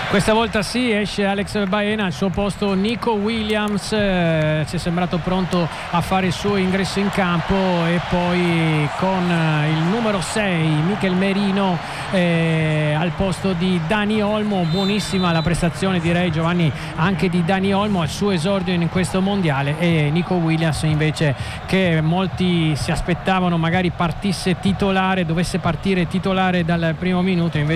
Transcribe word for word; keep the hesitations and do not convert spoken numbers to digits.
Questa volta sì, esce Alex Baena, al suo posto Nico Williams, eh, ci è sembrato pronto a fare il suo ingresso in campo, e poi con eh, il numero sei Michel Merino eh, al posto di Dani Olmo. Buonissima la prestazione, direi, Giovanni, anche di Dani Olmo al suo esordio in questo mondiale, e Nico Williams invece, che molti si aspettavano magari partisse titolare, dovesse partire titolare dal primo minuto, invece